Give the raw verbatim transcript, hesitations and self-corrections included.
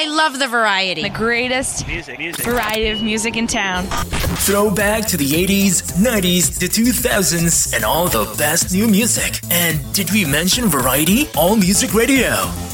I love the variety. The greatest Music, music. variety of music in town. Throwback to the eighties, nineties, the two thousands, and all the best new music. And did we mention variety? All Music Radio.